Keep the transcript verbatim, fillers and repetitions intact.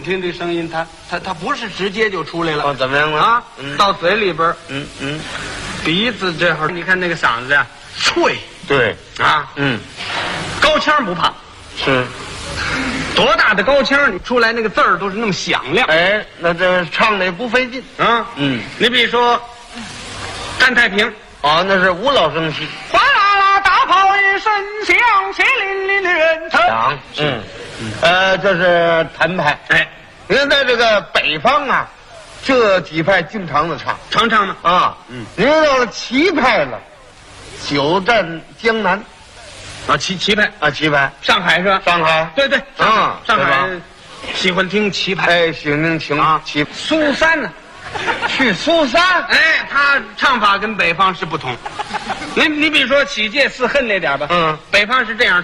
听这声音，它它它不是直接就出来了。 哦，怎么样呢？ 啊， 嗯到嘴里边， 嗯嗯， 鼻子这会儿，你看那个嗓子呀，脆对， 啊， 嗯， 高腔不怕， 是， 多大的高腔，你出来那个字儿都是那么响亮。 哎，那这唱的也不费劲。 啊， 嗯， 你比如说，甘太平， 哦，那是无老生戏。 哗啦啦，大炮一声响，血淋淋的人头。 响，嗯，呃，这是谭派。 哎， 你看在这个北方啊，这几派经常的唱常唱吗？ 啊。 嗯， 您到了齐派了，久战江南啊，齐齐派， 啊，齐派， 上海是吧？ 上海， 对对， 啊上海对吧喜欢听齐派。 哎，喜欢情啊齐， 苏三呢？ 去苏三， 哎，他唱法跟北方是不同。你你比如说起戒四恨那点吧， 嗯， 北方是这样